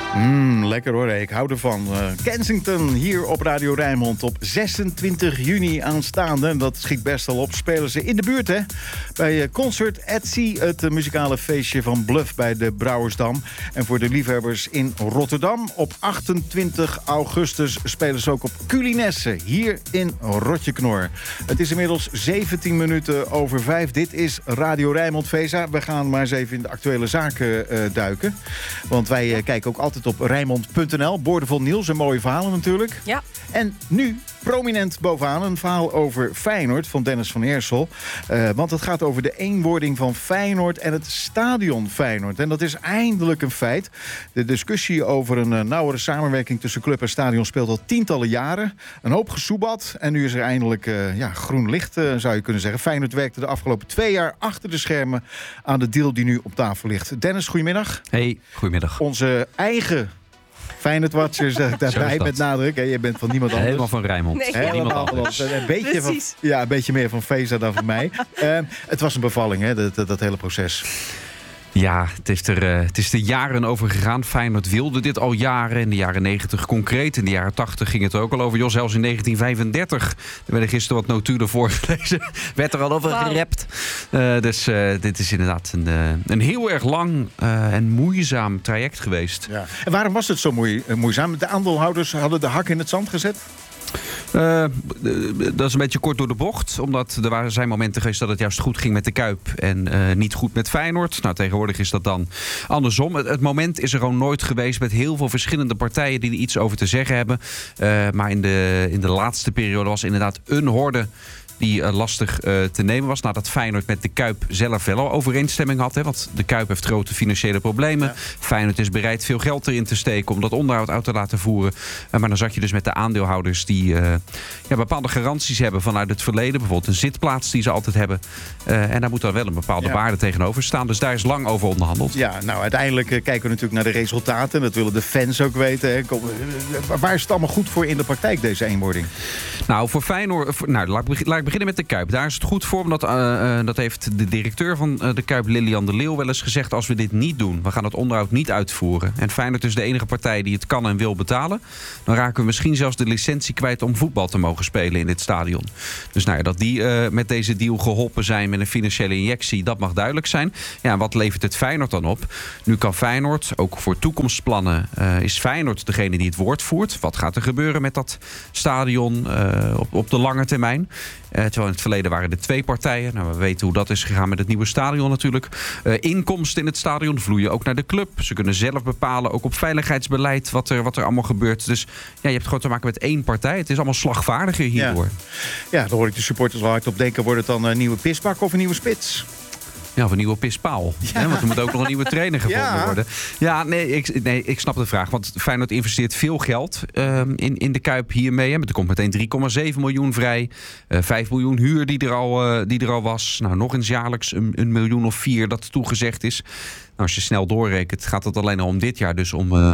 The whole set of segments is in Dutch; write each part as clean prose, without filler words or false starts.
Lekker hoor, ik hou ervan. Kensington, hier op Radio Rijnmond op 26 juni aanstaande. En dat schiet best al op. Spelen ze in de buurt, hè? Bij Concert at Sea, het muzikale feestje van Bluff bij de Brouwersdam. En voor de liefhebbers in Rotterdam op 28 augustus spelen ze ook op Culinesse, hier in Rotjeknor. Het is inmiddels 17 minuten over 5. Dit is Radio Rijnmond Vesa. We gaan maar eens even in de actuele zaken duiken. Want wij kijken ook altijd op Rijnmond.nl. Boordevol nieuws en mooie verhalen natuurlijk. Ja. En nu prominent bovenaan een verhaal over Feyenoord van Dennis van Eersel. Want het gaat over de eenwording van Feyenoord en het stadion Feyenoord. En dat is eindelijk een feit. De discussie over een nauwere samenwerking tussen club en stadion speelt al tientallen jaren. Een hoop gesoebat. En nu is er eindelijk groen licht, zou je kunnen zeggen. Feyenoord werkte de afgelopen 2 jaar achter de schermen aan de deal die nu op tafel ligt. Dennis, goedemiddag. Hey, goedemiddag. Onze eigen Feyenoord-watchers daarbij met nadruk. Je bent van niemand anders. Helemaal van Rijnmond. Nee. Helemaal anders. Een beetje meer van Vesa dan van mij. Het was een bevalling, hè, dat hele proces. Ja, het is er jaren over gegaan. Feyenoord wilde dit al jaren. In de jaren 90 concreet. In de jaren 80 ging het er ook al over. Jos, zelfs in 1935. Er werden gisteren wat notulen voorgelezen. Werd er al over gerept. Dus dit is inderdaad een heel erg lang en moeizaam traject geweest. Ja. En waarom was het zo moeizaam? De aandeelhouders hadden de hak in het zand gezet? Dat is een beetje kort door de bocht. Omdat er zijn momenten geweest dat het juist goed ging met de Kuip. En niet goed met Feyenoord. Nou, tegenwoordig is dat dan andersom. Het moment is er gewoon nooit geweest met heel veel verschillende partijen die er iets over te zeggen hebben. Maar in de laatste periode was inderdaad een horde die lastig te nemen was. Nadat Feyenoord met de Kuip zelf wel al overeenstemming had. Hè, want de Kuip heeft grote financiële problemen. Ja. Feyenoord is bereid veel geld erin te steken om dat onderhoud uit te laten voeren. Maar dan zat je dus met de aandeelhouders die bepaalde garanties hebben vanuit het verleden. Bijvoorbeeld een zitplaats die ze altijd hebben. En daar moet dan wel een bepaalde waarde tegenover staan. Dus daar is lang over onderhandeld. Ja, nou uiteindelijk kijken we natuurlijk naar de resultaten. Dat willen de fans ook weten. Hè. Waar is het allemaal goed voor in de praktijk, deze eenwording? Nou, voor Feyenoord... laat ik beginnen met de Kuip. Daar is het goed voor, omdat dat heeft de directeur van de Kuip, Lilian de Leeuw, wel eens gezegd: als we dit niet doen, we gaan het onderhoud niet uitvoeren. En Feyenoord is de enige partij die het kan en wil betalen. Dan raken we misschien zelfs de licentie kwijt om voetbal te mogen spelen in dit stadion. Dus dat die met deze deal geholpen zijn met een financiële injectie, dat mag duidelijk zijn. Ja, wat levert het Feyenoord dan op? Nu kan Feyenoord, ook voor toekomstplannen, is Feyenoord degene die het woord voert. Wat gaat er gebeuren met dat stadion op de lange termijn? Terwijl in het verleden waren er 2 partijen. Nou, we weten hoe dat is gegaan met het nieuwe stadion natuurlijk. Inkomsten in het stadion vloeien ook naar de club. Ze kunnen zelf bepalen, ook op veiligheidsbeleid, wat er allemaal gebeurt. Dus je hebt gewoon te maken met 1 partij. Het is allemaal slagvaardiger hierdoor. Ja, daar hoor ik de supporters wel hard op denken. Wordt het dan een nieuwe pisbak of een nieuwe spits? Ja, of een nieuwe pispaal. Ja. Want er moet ook nog een nieuwe trainer gevonden worden. Ja, ik snap de vraag. Want Feyenoord investeert veel geld in de Kuip hiermee. Er komt meteen 3,7 miljoen vrij. 5 miljoen huur die er al was. Nou, nog eens jaarlijks een miljoen of 4 dat toegezegd is. Nou, als je snel doorrekent, gaat het alleen al om dit jaar dus om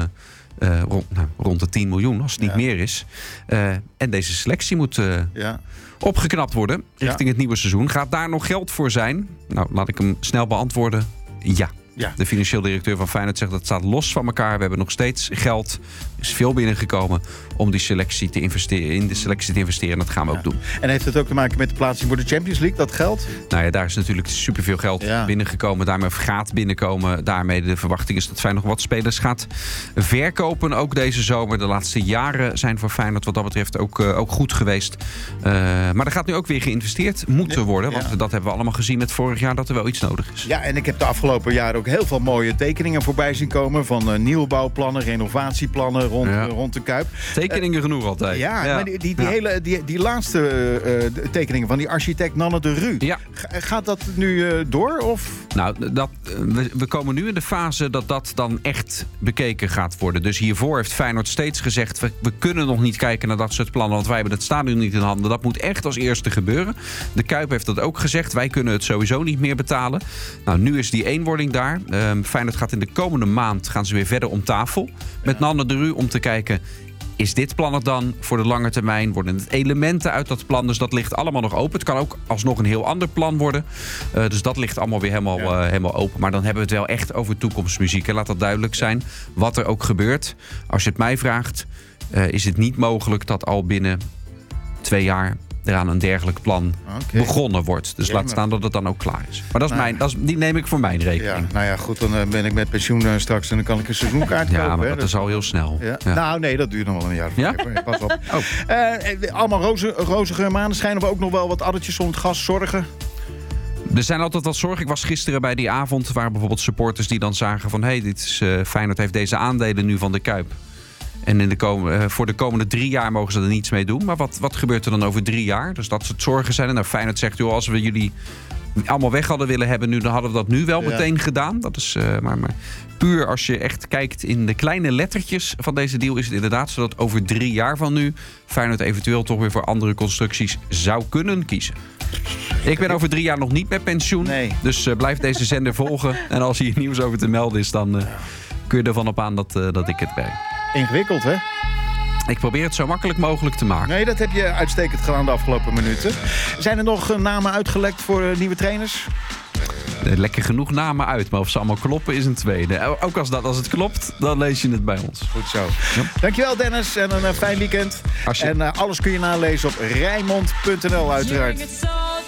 rond de 10 miljoen, als het niet meer is. En deze selectie moet opgeknapt worden richting het nieuwe seizoen. Gaat daar nog geld voor zijn? Nou, laat ik hem snel beantwoorden. Ja. De financieel directeur van Feyenoord zegt dat het staat los van elkaar. We hebben nog steeds geld. Er is veel binnengekomen om die selectie te investeren. In de selectie te investeren. En dat gaan we ook doen. En heeft het ook te maken met de plaatsing voor de Champions League, dat geld? Nou ja, daar is natuurlijk superveel geld binnengekomen. Daarmee gaat binnenkomen. Daarmee de verwachting is dat Feyenoord nog wat spelers gaat verkopen. Ook deze zomer. De laatste jaren zijn voor Feyenoord wat dat betreft ook goed geweest. Maar er gaat nu ook weer geïnvesteerd moeten worden. Want dat hebben we allemaal gezien met vorig jaar dat er wel iets nodig is. Ja, en ik heb de afgelopen jaren ook heel veel mooie tekeningen voorbij zien komen. Van nieuwbouwplannen, renovatieplannen rond de Kuip. Tekeningen genoeg altijd. Maar die laatste tekeningen van die architect Nanne de Ru. Ja. Gaat dat nu door? Of? Nou, we komen nu in de fase dat dan echt bekeken gaat worden. Dus hiervoor heeft Feyenoord steeds gezegd: we kunnen nog niet kijken naar dat soort plannen, want wij hebben het stadion niet in handen. Dat moet echt als eerste gebeuren. De Kuip heeft dat ook gezegd. Wij kunnen het sowieso niet meer betalen. Nou, nu is die eenwording daar. Feyenoord gaat in de komende maand gaan ze weer verder om tafel met Nanne de Ru om te kijken: is dit plan het dan voor de lange termijn? Worden het elementen uit dat plan? Dus dat ligt allemaal nog open. Het kan ook alsnog een heel ander plan worden. Dus dat ligt allemaal weer helemaal open. Maar dan hebben we het wel echt over toekomstmuziek. En laat dat duidelijk zijn. Wat er ook gebeurt. Als je het mij vraagt, is het niet mogelijk dat al binnen 2 jaar eraan een dergelijk plan begonnen wordt. Dus laat staan dat het dan ook klaar is. Maar die neem ik voor mijn rekening. Ja, nou ja, goed, dan ben ik met pensioen straks en dan kan ik een seizoenkaart kopen. Ja, maar dat is al heel snel. Ja. Ja. Nou, nee, dat duurt nog wel een jaar. Ja? Pas op. Allemaal rozige maneschijn, of ook nog wel wat addertjes om het gas zorgen? Er zijn altijd wat zorgen. Ik was gisteren bij die avond waar bijvoorbeeld supporters die dan zagen van Feyenoord heeft deze aandelen nu van de Kuip. En voor de komende 3 jaar mogen ze er niets mee doen. Maar wat gebeurt er dan over 3 jaar? Dus dat soort zorgen zijn er. Nou, Feyenoord zegt, joh, als we jullie allemaal weg hadden willen hebben nu, dan hadden we dat nu wel meteen gedaan. Dat is maar puur als je echt kijkt in de kleine lettertjes van deze deal, is het inderdaad zo dat over 3 jaar van nu Feyenoord eventueel toch weer voor andere constructies zou kunnen kiezen. Ik ben over 3 jaar nog niet met pensioen. Nee. Dus blijf deze zender volgen. En als hier nieuws over te melden is, dan kun je ervan op aan dat ik het ben. Ingewikkeld, hè? Ik probeer het zo makkelijk mogelijk te maken. Nee, dat heb je uitstekend gedaan de afgelopen minuten. Zijn er nog namen uitgelekt voor nieuwe trainers? Lekker genoeg namen uit, maar of ze allemaal kloppen is een tweede. Ook als het klopt, dan lees je het bij ons. Goed zo. Ja. Dankjewel Dennis en een fijn weekend. En alles kun je nalezen op Rijnmond.nl uiteraard.